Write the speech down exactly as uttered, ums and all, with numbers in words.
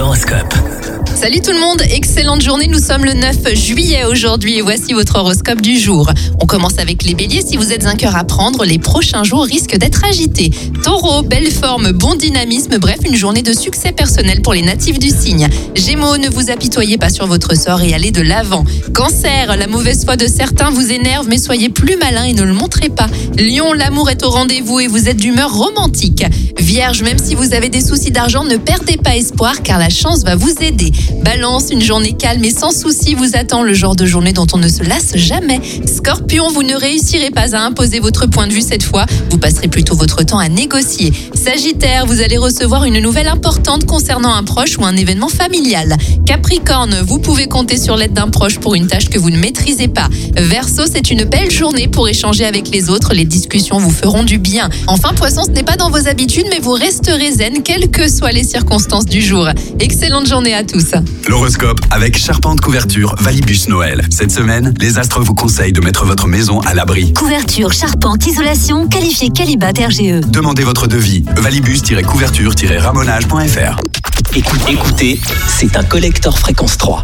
L'horoscope. Salut tout le monde, excellente journée, nous sommes le neuf juillet aujourd'hui et voici votre horoscope du jour. On commence avec les béliers, si vous êtes un cœur à prendre, les prochains jours risquent d'être agités. Taureau, belle forme, bon dynamisme, bref une journée de succès personnel pour les natifs du signe. Gémeaux, ne vous apitoyez pas sur votre sort et allez de l'avant. Cancer, la mauvaise foi de certains vous énerve mais soyez plus malin et ne le montrez pas. Lion, l'amour est au rendez-vous et vous êtes d'humeur romantique. Vierge, même si vous avez des soucis d'argent, ne perdez pas espoir car la chance va vous aider. Balance, une journée calme et sans souci vous attend, le genre de journée dont on ne se lasse jamais. Scorpion, vous ne réussirez pas à imposer votre point de vue cette fois, vous passerez plutôt votre temps à négocier. Sagittaire, vous allez recevoir une nouvelle importante concernant un proche ou un événement familial. Capricorne, vous pouvez compter sur l'aide d'un proche pour une tâche que vous ne maîtrisez pas. Verseau, c'est une belle journée pour échanger avec les autres, les discussions vous feront du bien. Enfin Poisson, ce n'est pas dans vos habitudes mais vous resterez zen quelles que soient les circonstances du jour. Excellente journée à tous. L'horoscope avec Charpente Couverture Valibus Noël. Cette semaine, les astres vous conseillent de mettre votre maison à l'abri. Couverture, charpente, isolation, qualifié Qualibat R G E. Demandez votre devis. valibus-couverture-ramonage point f r. Écoutez, écoutez, c'est un collector fréquence trois.